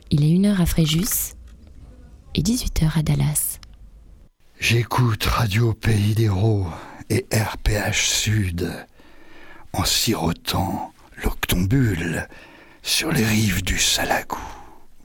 Il est 1h à Fréjus et 18h à Dallas. J'écoute Radio Pays d'Hérault et RPH Sud en sirotant l'octombule sur les rives du Salagou.